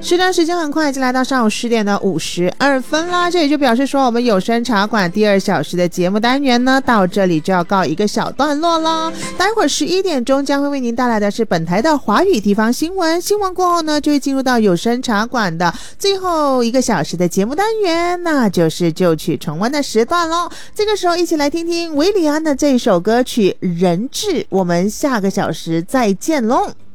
时段时间很快就来到上午10点的52分啦，这也就表示说我们有声茶馆第2小时的节目单元呢，到这里就要告一个小段落了。待会儿11点钟将会为您带来的是本台的华语地方新闻，新闻过后呢，就会进入到有声茶馆的最后1个小时的节目单元，那就是旧曲重温的时段咯。这个时候一起来听听韦礼安的这首歌曲《人质》，我们下个小时再见咯。